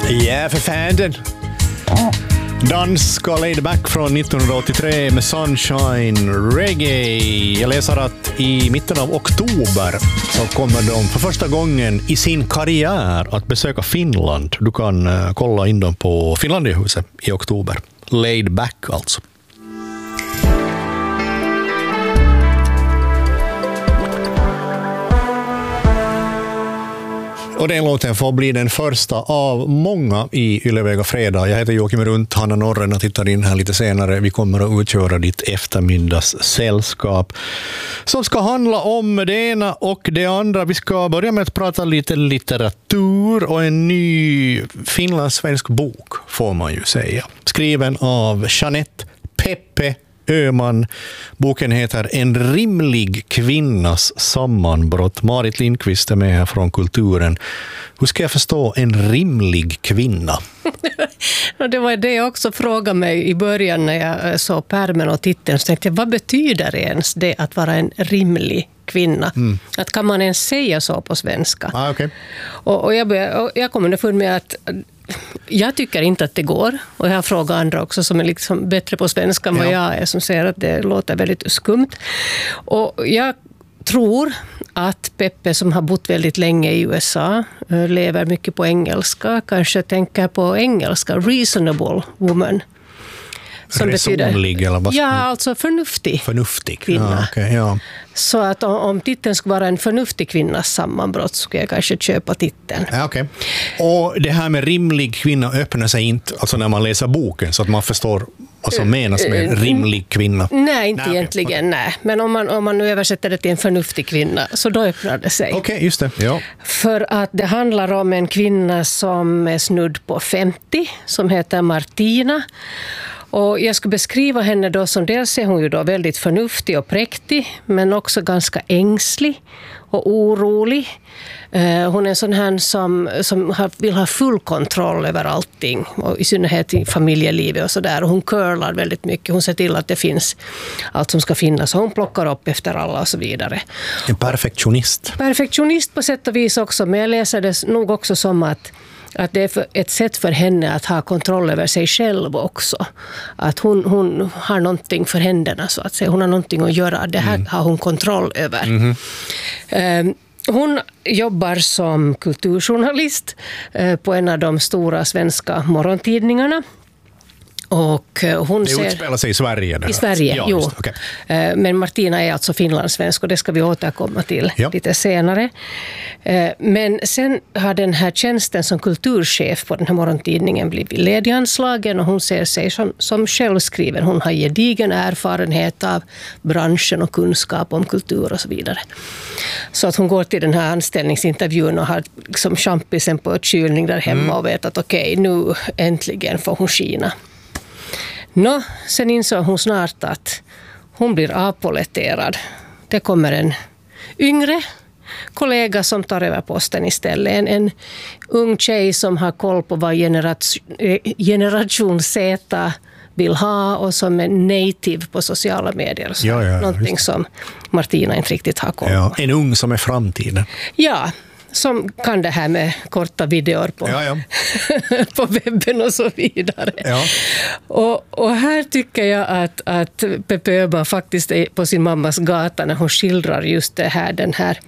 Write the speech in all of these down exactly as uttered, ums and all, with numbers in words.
Ja, för fan. Danska Laid Back från nittonhundraåttiotre med Sunshine Reggae. Jag läser att i mitten av oktober så kommer de för första gången i sin karriär att besöka Finland. Du kan uh, kolla in dem på Finlandiahuset i oktober. Laid Back alltså. Och den låten får bli den första av många i Ylevega fredag. Jag heter Joakim Runt, Hanna Norren och tittar in här lite senare. Vi kommer att utköra ditt eftermiddagssällskap som ska handla om det ena och det andra. Vi ska börja med att prata lite litteratur och en ny finlandssvensk bok får man ju säga. Skriven av Jeanette Peppe Öman. Boken heter En rimlig kvinnas sammanbrott. Marit Lindqvist är med här från Kulturen. Hur ska jag förstå en rimlig kvinna? Det var det jag också frågade mig i början när jag såg pärmen och titeln. Så tänkte jag, vad betyder ens det att vara en rimlig kvinna? Mm. Att kan man ens säga så på svenska? Ah, okay. och, och, jag, började, och jag kom underfund med att jag tycker inte att det går. Och jag har frågat andra också som är liksom bättre på svenska än vad jag är, som säger att det låter väldigt skumt. Och jag tror att Peppe, som har bott väldigt länge i U S A, lever mycket på engelska, kanske tänker på engelska, reasonable woman. Som Resonlig, betyder, eller vad? Ja, alltså förnuftig. Förnuftig. Kvinna. Ja, okay, ja. Så att om, om titeln skulle vara en förnuftig kvinnas sammanbrott så skulle jag kanske köpa titeln. Ja, okay. Och det här med rimlig kvinna öppnar sig inte alltså när man läser boken så att man förstår vad som menas med en rimlig kvinna. Nej, inte nej, egentligen, okay. nej. Men om man, om man nu översätter det till en förnuftig kvinna så då öppnar det sig. Okej, okay, just det. Ja. För att det handlar om en kvinna som är snudd på femtio som heter Martina. Och jag ska beskriva henne då som dels är hon ju då väldigt förnuftig och präktig men också ganska ängslig och orolig. Hon är en sån här som, som vill ha full kontroll över allting och i synnerhet i familjelivet och sådär. Och hon curlar väldigt mycket. Hon ser till att det finns allt som ska finnas och hon plockar upp efter alla och så vidare. En perfektionist. Perfektionist på sätt och vis också, men jag läser det nog också som att Att det är ett sätt för henne att ha kontroll över sig själv också. Att hon, hon har någonting för händerna så att säga. Hon har någonting att göra. Det här mm. har hon kontroll över. Mm. Um, hon jobbar som kulturjournalist uh, på en av de stora svenska morgontidningarna. Och hon det ser, utspelar sig i Sverige. I Sverige, ja, jo. Okay. Men Martina är alltså finlandssvensk och det ska vi återkomma till ja. lite senare. Men sen har den här tjänsten som kulturchef på den här morgontidningen blivit lediganslagen och hon ser sig som, som självskriven. Hon har gedigen erfarenhet av branschen och kunskap om kultur och så vidare. Så att hon går till den här anställningsintervjun och har liksom champisen på ett kylning där hemma mm. och vet att okej, okay, nu äntligen får hon skina. Nå, sen insåg hon snart att hon blir avpoleterad. Det kommer en yngre kollega som tar över posten istället. En, en ung tjej som har koll på vad generation, generation Z vill ha och som är native på sociala medier. Så ja, ja, någonting som Martina inte riktigt har koll på. Ja, en ung som är framtiden. Ja, som kan det här med korta videor på, ja, ja. på webben och så vidare. Ja. Och, och här tycker jag att, att Peppe Öman faktiskt är på sin mammas gata när hon skildrar just det här, den här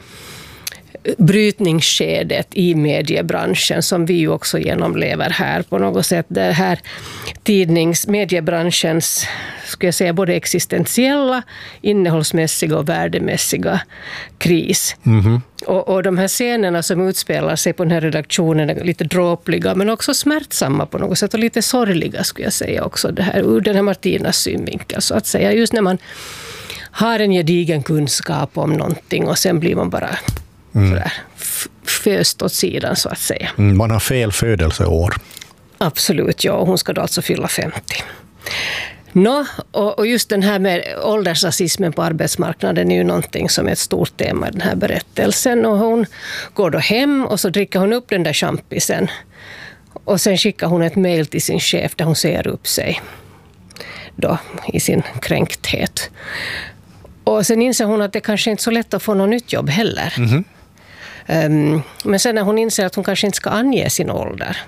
brytningsskedet i mediebranschen som vi ju också genomlever här på något sätt. Det här tidnings mediebranschens, ska jag säga, både existentiella, innehållsmässiga och värdemässiga kris. Mm-hmm. Och, och de här scenerna som utspelar sig på den här redaktionen är lite dråpliga men också smärtsamma på något sätt och lite sorgliga skulle jag säga också. Det här, ur den här Martinas synvinkel så att säga. Just när man har en gedigen kunskap om någonting och sen blir man bara Mm. sådär, föst åt sidan så att säga. Mm, man har fel födelseår. Absolut, ja. Och hon ska då alltså fylla femtio. Nå, och, och just den här med åldersrasismen på arbetsmarknaden är ju någonting som är ett stort tema i den här berättelsen. Och hon går då hem och så dricker hon upp den där champisen. Och sen skickar hon ett mejl till sin chef där hon säger upp sig då i sin kränkthet. Och sen inser hon att det kanske inte är så lätt att få något nytt jobb heller. Mm-hmm. Um, men sen när hon inser att hon kanske inte ska ange sin ålder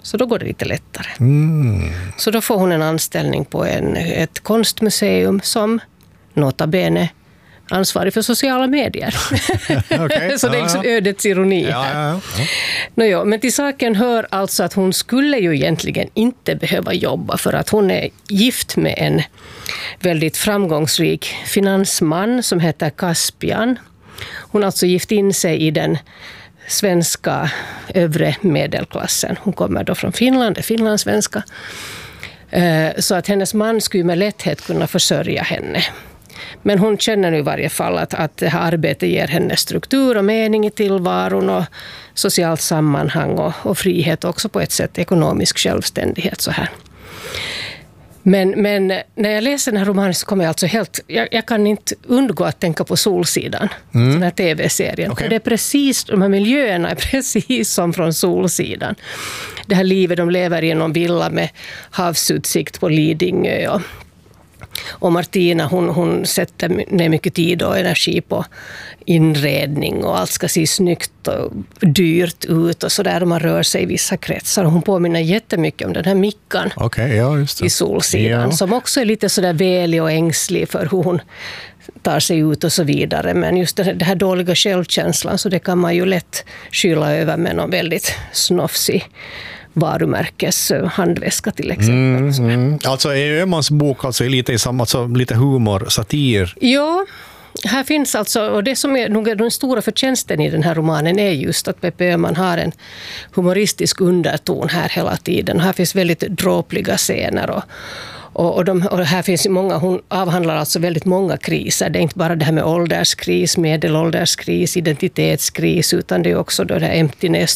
Så då går det lite lättare. Mm. Så då får hon en anställning på en, ett konstmuseum som nota bene ansvarig för sociala medier. Okay. Så det är liksom ja, ja. ödets ironi ja, här. Ja, ja. Nå, ja, men till saken hör alltså att hon skulle ju egentligen inte behöva jobba för att hon är gift med en väldigt framgångsrik finansman som heter Caspian. Hon har alltså gift in sig i den svenska övre medelklassen. Hon kommer då från Finland, är finlandssvenska. Så att hennes man skulle med lätthet kunna försörja henne. Men hon känner nu i varje fall att, att det här arbetet ger henne struktur och mening i tillvaron och socialt sammanhang och, och frihet också på ett sätt, ekonomisk självständighet så här. Men, men när jag läser den här romanen så kommer jag alltså helt... Jag, jag kan inte undgå att tänka på Solsidan, mm. den här tv-serien. Okay. För det är precis, de här miljöerna är precis som från Solsidan. Det här livet, de lever i någon villa med havsutsikt på Lidingö och Och Martina hon, hon sätter ner mycket tid och energi på inredning och allt ska se snyggt och dyrt ut och sådär om man rör sig i vissa kretsar. Och hon påminner jättemycket om den här Mickan okay, ja, just det. i Solsidan ja. Som också är lite sådär välig och ängslig för hur hon tar sig ut och så vidare. Men just det här dåliga självkänslan så det kan man ju lätt skylla över med någon väldigt snofsig varumärkes handväska till exempel. Mm, mm. Alltså är Öhmans bok alltså lite i samma, alltså lite humor, satir? Ja, här finns alltså, och det som är nog den stora förtjänsten i den här romanen är just att Peppe Öhman har en humoristisk underton här hela tiden. Här finns väldigt dråpliga scener och Och, och, de, och här finns många, hon avhandlar alltså väldigt många kriser. Det är inte bara det här med ålderskris, medelålderskris, identitetskris, utan det är också då det här emptiness,